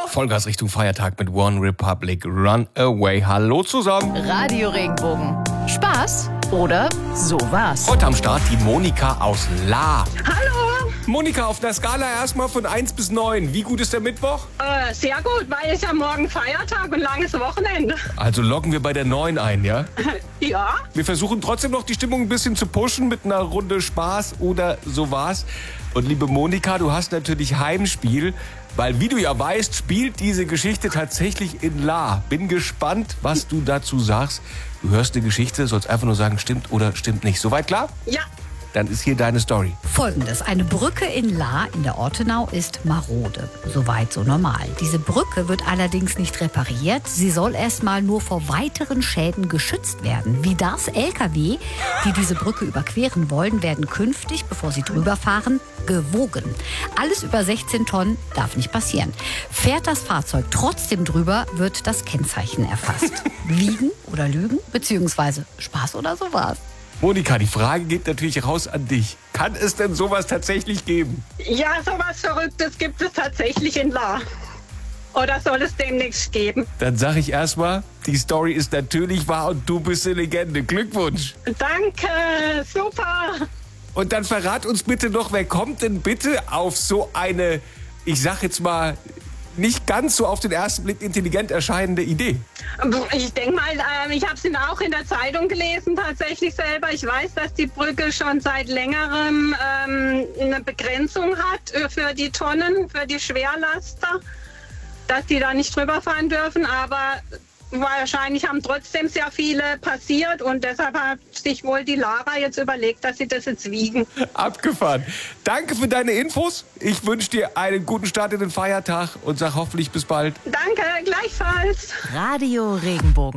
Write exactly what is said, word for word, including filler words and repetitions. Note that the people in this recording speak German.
Vollgas Richtung Feiertag mit One Republic Runaway. Hallo zusammen. Radio Regenbogen. Spaß oder sowas? Heute am Start die Monika aus La. Hallo. Monika, auf einer Skala erstmal von eins bis neun. Wie gut ist der Mittwoch? Äh, sehr gut, weil es ja morgen Feiertag und langes Wochenende. Also loggen wir bei der neun ein, ja? Ja. Wir versuchen trotzdem noch die Stimmung ein bisschen zu pushen mit einer Runde Spaß oder sowas. Und liebe Monika, du hast natürlich Heimspiel, weil, wie du ja weißt, spielt diese Geschichte tatsächlich in La. Bin gespannt, was du dazu sagst. Du hörst eine Geschichte, sollst einfach nur sagen, stimmt oder stimmt nicht. Soweit klar? Ja. Dann ist hier deine Story. Folgendes: Eine Brücke in La in der Ortenau ist marode. Soweit so normal. Diese Brücke wird allerdings nicht repariert. Sie soll erstmal nur vor weiteren Schäden geschützt werden. Wie das L K W, die diese Brücke überqueren wollen, werden künftig, bevor sie drüber fahren, gewogen. Alles über sechzehn Tonnen darf nicht passieren. Fährt das Fahrzeug trotzdem drüber, wird das Kennzeichen erfasst. Wiegen oder Lügen? Beziehungsweise Spaß oder sowas? Monika, die Frage geht natürlich raus an dich. Kann es denn sowas tatsächlich geben? Ja, sowas Verrücktes gibt es tatsächlich in La. Oder soll es demnächst geben? Dann sage ich erstmal, die Story ist natürlich wahr und du bist eine Legende. Glückwunsch. Danke, super. Und dann verrat uns bitte noch, wer kommt denn bitte auf so eine, ich sag jetzt mal, nicht ganz so auf den ersten Blick intelligent erscheinende Idee? Ich denke mal, äh, ich habe es auch in der Zeitung gelesen, tatsächlich selber. Ich weiß, dass die Brücke schon seit längerem ähm, eine Begrenzung hat äh, für die Tonnen, für die Schwerlaster, dass die da nicht drüber fahren dürfen. Aber wahrscheinlich haben trotzdem sehr viele passiert und deshalb hat sich wohl die Lara jetzt überlegt, dass sie das jetzt wiegen. Abgefahren. Danke für deine Infos. Ich wünsche dir einen guten Start in den Feiertag und sag hoffentlich bis bald. Danke, gleichfalls. Radio Regenbogen.